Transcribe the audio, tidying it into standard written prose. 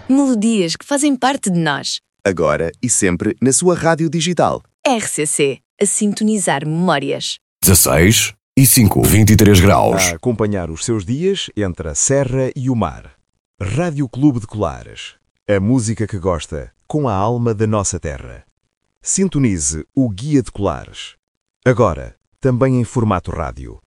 Melodias que fazem parte de nós. Agora e sempre na sua rádio digital. RCC, a sintonizar memórias. 16 e 5, 23 graus. A acompanhar os seus dias entre a serra e o mar. Rádio Clube de Colares. A música que gosta, com a alma da nossa terra. Sintonize o Guia de Colares. Agora, também em formato rádio.